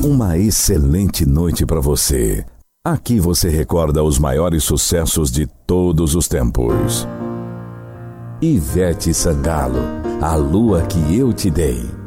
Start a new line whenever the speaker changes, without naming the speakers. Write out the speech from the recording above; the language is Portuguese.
Uma excelente noite para você. Aqui você recorda os maiores sucessos de todos os tempos. Ivete Sangalo, A Lua que Eu Te Dei.